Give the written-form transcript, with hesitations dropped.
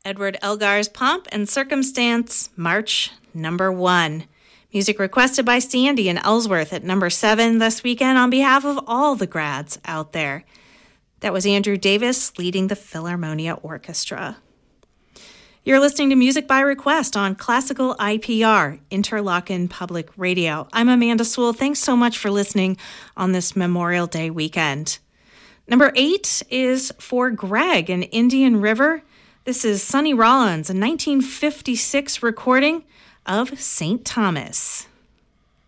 Edward Elgar's Pomp and Circumstance, March number 1. Music requested by Sandy in Ellsworth at number 7 this weekend on behalf of all the grads out there. That was Andrew Davis leading the Philharmonia Orchestra. You're listening to Music by Request on Classical IPR, Interlochen Public Radio. I'm Amanda Sewell. Thanks so much for listening on this Memorial Day weekend. Number 8 is for Greg in Indian River. This is Sonny Rollins, a 1956 recording of St. Thomas.